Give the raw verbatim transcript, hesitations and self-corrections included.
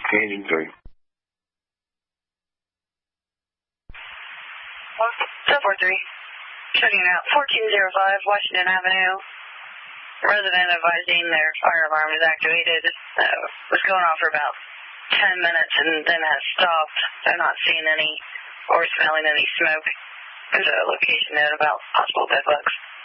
Gaining three. seven four three. Shutting out fourteen oh five Washington Avenue. Resident advising their fire alarm is activated. Uh, was going off for about ten minutes and then has stopped. They're not seeing any or smelling any smoke. There's a location note about possible bed bugs.